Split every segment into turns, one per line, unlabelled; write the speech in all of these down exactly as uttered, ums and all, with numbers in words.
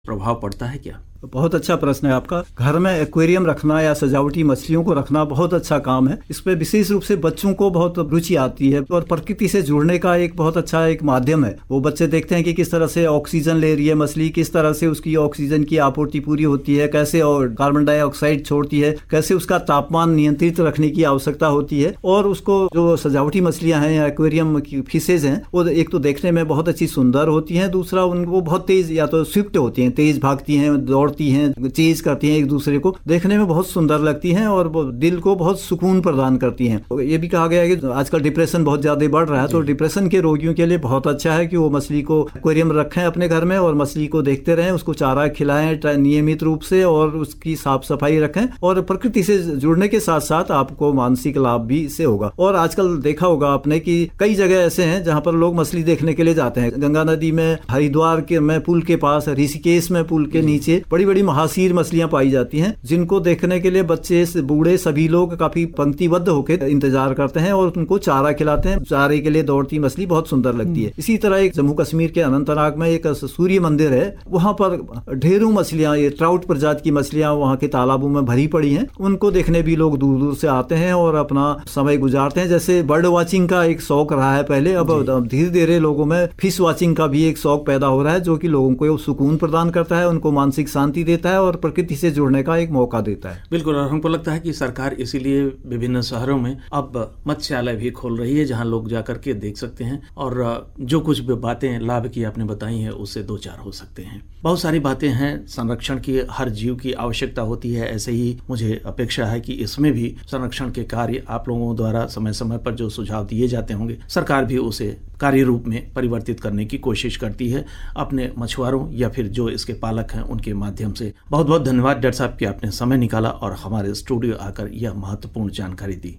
प्रभाव पड़ता है क्या?
बहुत अच्छा प्रश्न है आपका। घर में एक्वेरियम रखना या सजावटी मछलियों को रखना बहुत अच्छा काम है। इसमें विशेष रूप से बच्चों को बहुत रुचि आती है और प्रकृति से जुड़ने का एक बहुत अच्छा एक माध्यम है। वो बच्चे देखते हैं कि किस तरह से ऑक्सीजन ले रही है मछली, किस तरह से उसकी ऑक्सीजन की आपूर्ति पूरी होती है, कैसे और कार्बन डाइऑक्साइड छोड़ती है, कैसे उसका तापमान नियंत्रित रखने की आवश्यकता होती है। और उसको जो सजावटी मछलियां हैं या एक्वेरियम की फिशेज हैं वो एक तो देखने में बहुत अच्छी सुंदर होती हैं, दूसरा उनको बहुत तेज या तो स्विफ्ट होती हैं, तेज भागती हैं, दौड़ हैं, चेज करती हैं, एक दूसरे को देखने में बहुत सुंदर लगती हैं और दिल को बहुत सुकून प्रदान करती हैं। तो ये भी कहा गया है कि आजकल डिप्रेशन बहुत ज्यादा बढ़ रहा है, तो डिप्रेशन के रोगियों के लिए बहुत अच्छा है कि वो मछली को एक्वेरियम रखें अपने घर में और मछली को देखते रहें, उसको चारा खिलाएं नियमित रूप से और उसकी साफ सफाई रखें। और प्रकृति से जुड़ने के साथ साथ आपको मानसिक लाभ भी इससे होगा। और आजकल देखा होगा आपने कि कई जगह ऐसे हैं जहां पर लोग मछली देखने के लिए जाते हैं। गंगा नदी में, हरिद्वार के में पुल के पास, ऋषिकेश में पुल के नीचे बड़ी बड़ी महासीर मछलियां पाई जाती हैं, जिनको देखने के लिए बच्चे बूढ़े सभी लोग काफी पंक्तिबद्ध होकर इंतजार करते हैं और उनको चारा खिलाते हैं। चारे के लिए दौड़ती मछली बहुत सुंदर लगती है। इसी तरह एक जम्मू कश्मीर के अनंतनाग में एक सूर्य मंदिर है, वहां पर ढेरों मछलियां, ये ट्राउट प्रजाति की मछलियां वहां के तालाबों में भरी पड़ी हैं। उनको देखने भी लोग दूर दूर से आते हैं और अपना समय गुजारते हैं। जैसे बर्ड वॉचिंग का एक शौक रहा है पहले, अब धीरे धीरे लोगों में फिश वॉचिंग का भी एक शौक पैदा हो रहा है, जो कि लोगों को सुकून प्रदान करता है, उनको मानसिक शांति देता है और प्रकृति से जुड़ने का एक मौका देता है।
बिल्कुल, और हमको लगता है कि सरकार इसीलिए विभिन्न शहरों में अब मत्स्यालय भी खोल रही है, जहां लोग जाकर के देख सकते हैं और जो कुछ भी बातें लाभ की आपने बताई हैं उससे दो चार हो सकते हैं। बहुत सारी बातें हैं, संरक्षण की हर जीव की आवश्यकता होती है, ऐसे ही मुझे अपेक्षा है कि इसमें भी संरक्षण के कार्य आप लोगों द्वारा समय समय पर जो सुझाव दिए जाते होंगे, सरकार भी उसे कार्य रूप में परिवर्तित करने की कोशिश करती है अपने मछुआरों या फिर जो इसके पालक हैं उनके माध्यम से। बहुत बहुत धन्यवाद डॉक्टर साहब कि आपने समय निकाला और हमारे स्टूडियो आकर यह महत्वपूर्ण जानकारी दी।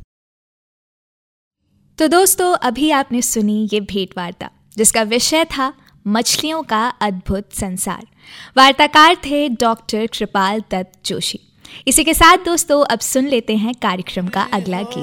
तो दोस्तों, अभी आपने सुनी ये भेंट वार्ता जिसका विषय था मछलियों का अद्भुत संसार। वार्ताकार थे डॉक्टर कृपाल दत्त जोशी। इसी के साथ दोस्तों अब सुन लेते हैं कार्यक्रम का अगला गीत।